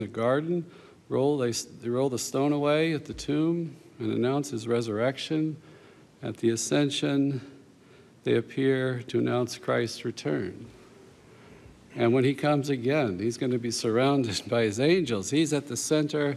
the garden, they roll the stone away at the tomb and announce his resurrection. At the ascension, they appear to announce Christ's return. And when he comes again, he's going to be surrounded by his angels. He's at the center